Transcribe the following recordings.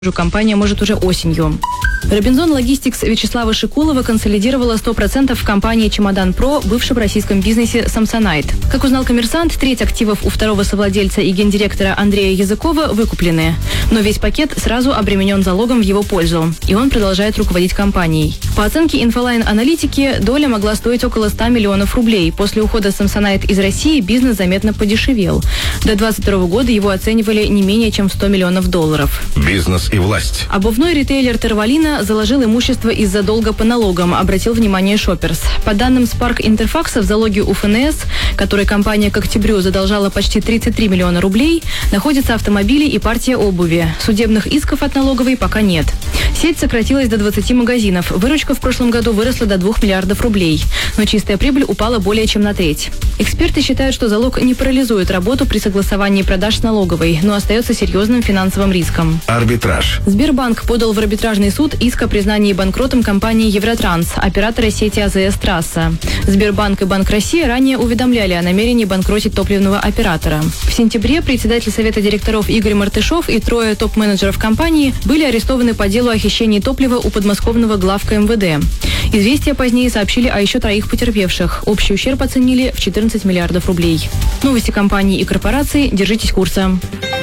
компания может уже осенью. Робинзон Логистикс Вячеслава Шикулова консолидировала 100% в компании «Чемодан Про», бывшем российском бизнесе «Самсонайт». Как узнал «Коммерсант», треть активов у второго совладельца и гендиректора Андрея Языкова выкуплены. Но весь пакет сразу обременен залогом в его пользу, и он продолжает руководить компанией. По оценке Инфолайн-аналитики, доля могла стоить около 100 миллионов рублей. После ухода «Самсонайт» из России бизнес заметно подешевел. До 2022 года его оценивали не менее чем в $100 миллионов. Бизнес и власть. Обувной ритейлер «Тервалина» заложил имущество из-за долга по налогам, обратил внимание Шопперс. По данным Spark Интерфакса, в залоге у ФНС, который компания к октябрю задолжала почти 33 миллиона рублей, находятся автомобили и партия обуви. Судебных исков от налоговой пока нет. Сеть сократилась до 20 магазинов. Выручка в прошлом году выросла до 2 миллиардов рублей. Но чистая прибыль упала более чем на треть. Эксперты считают, что залог не парализует работу при согласовании продаж с налоговой, но остается серьезным финансовым риском. Арбитраж. Сбербанк подал в арбитражный суд иск о признании банкротом компании «Евротранс», оператора сети АЗС «Трасса». Сбербанк и Банк России ранее уведомляли о намерении банкротить топливного оператора. В сентябре председатель совета директоров Игорь Мартышов и трое топ-менеджеров компании были арестованы по делу о хищении топлива у подмосковного главка МВД. «Известия» позднее сообщили о еще 3 потерпевших. Общий ущерб оценили в 14 миллиардов рублей. Новости компаний и корпораций. Держитесь курса.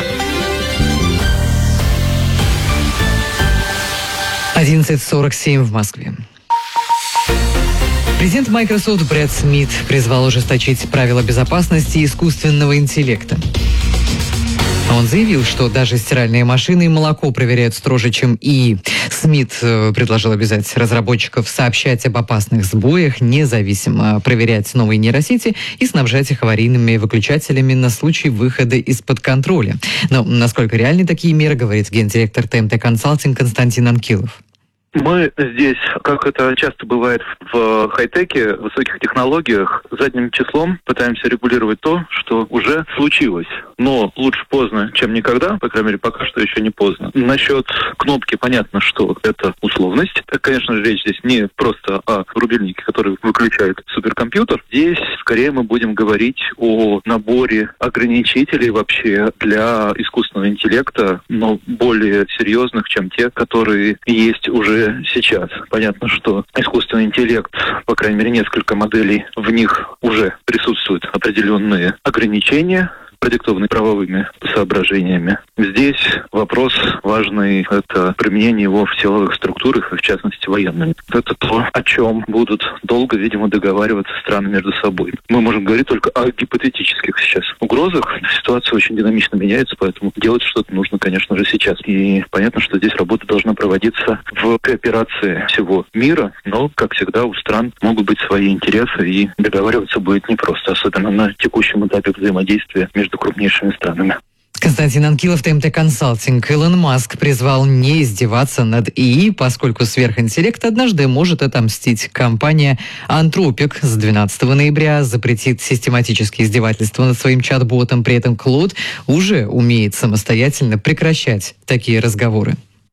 11:47 в Москве. Президент Microsoft Брэд Смит призвал ужесточить правила безопасности искусственного интеллекта. Он заявил, что даже стиральные машины и молоко проверяют строже, чем ИИ. Смит предложил обязать разработчиков сообщать об опасных сбоях, независимо проверять новые нейросети и снабжать их аварийными выключателями на случай выхода из-под контроля. Но насколько реальны такие меры, говорит гендиректор ТМТ Консалтинг Константин Анкилов. Мы здесь, как это часто бывает в хай-теке, в высоких технологиях, задним числом пытаемся регулировать то, что уже случилось. Но лучше поздно, чем никогда, по крайней мере, пока что еще не поздно. Насчет кнопки понятно, что это условность. Конечно же, речь здесь не просто о рубильнике, который выключает суперкомпьютер. Здесь скорее мы будем говорить о наборе ограничителей вообще для искусственного интеллекта, но более серьезных, чем те, которые есть уже сейчас. Понятно, что искусственный интеллект, по крайней мере, несколько моделей, в них уже присутствуют определенные ограничения, продиктованные правовыми соображениями. Здесь вопрос важный – это применение его в силовых структурах, и в частности военными. Это то, о чем будут долго, видимо, договариваться страны между собой. Мы можем говорить только о гипотетических сейчас угрозах. Ситуация очень динамично меняется, поэтому делать что-то нужно, конечно же, сейчас. И понятно, что здесь работа должна проводиться в кооперации всего мира, но, как всегда, у стран могут быть свои интересы, и договариваться будет непросто, особенно на текущем этапе взаимодействия между крупнейшими странами. Константин Анкилов, ТМТ Консалтинг. Илон Маск призвал не издеваться над ИИ, поскольку сверхинтеллект однажды может отомстить. Компания Anthropic с 12 ноября запретит систематические издевательства над своим чат-ботом. При этом Клод уже умеет самостоятельно прекращать такие разговоры.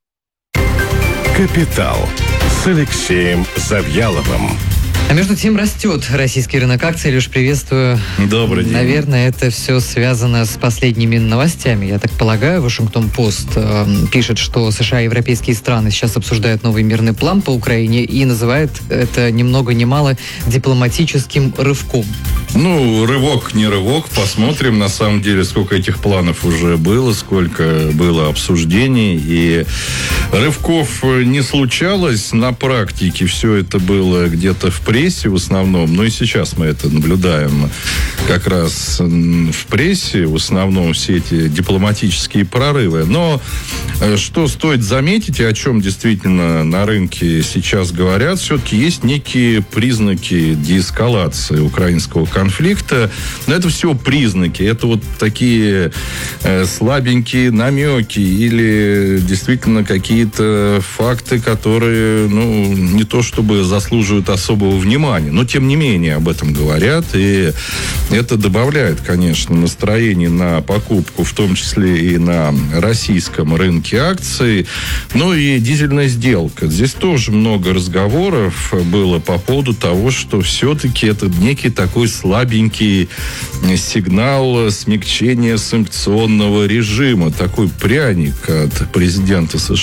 Капитал с Алексеем Завьяловым. А между тем растет российский рынок акций. Илюш, приветствую. Добрый день. Наверное, это все связано с последними новостями. Я так полагаю, Вашингтон-Пост пишет, что США и европейские страны сейчас обсуждают новый мирный план по Украине и называют это ни много ни мало дипломатическим рывком. Ну, рывок, не рывок. Посмотрим, на самом деле, сколько этих планов уже было, сколько было обсуждений. И рывков не случалось. На практике все это было где-то в прессе в основном. Ну и сейчас мы это наблюдаем как раз в прессе. В основном все эти дипломатические прорывы. Но что стоит заметить, и о чем действительно на рынке сейчас говорят, все-таки есть некие признаки деэскалации украинского конфликта. Но это все признаки. Это вот такие слабенькие намеки или действительно какие-то какие-то факты, которые, не то чтобы заслуживают особого внимания, но тем не менее об этом говорят, и это добавляет, конечно, настроение на покупку, в том числе и на российском рынке акций. Ну и дизельная сделка. Здесь тоже много разговоров было по поводу того, что все-таки это некий такой слабенький сигнал смягчения санкционного режима, такой пряник от президента США.